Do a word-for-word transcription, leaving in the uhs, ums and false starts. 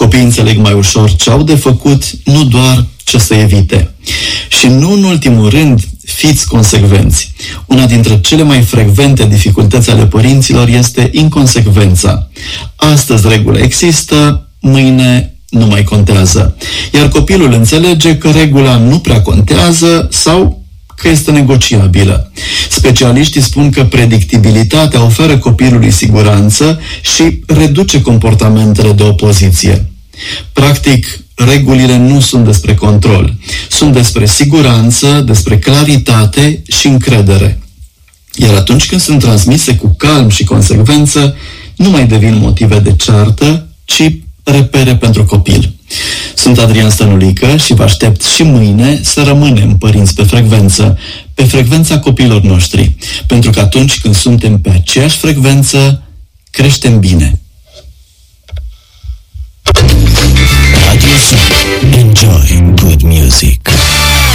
Copiii înțeleg mai ușor ce au de făcut, nu doar ce să evite. Și nu în ultimul rând, fiți consecvenți. Una dintre cele mai frecvente dificultăți ale părinților este inconsecvența. Astăzi regula există, mâine nu mai contează. Iar copilul înțelege că regula nu prea contează sau că este negociabilă. Specialiștii spun că predictibilitatea oferă copilului siguranță și reduce comportamentele de opoziție. Practic, regulile nu sunt despre control. Sunt despre siguranță, despre claritate și încredere. Iar atunci când sunt transmise cu calm și consecvență, nu mai devin motive de ceartă, ci repere pentru copil. Sunt Adrian Stănulică și vă aștept și mâine să rămânem părinți pe frecvență, pe frecvența copiilor noștri, pentru că atunci când suntem pe aceeași frecvență, creștem bine.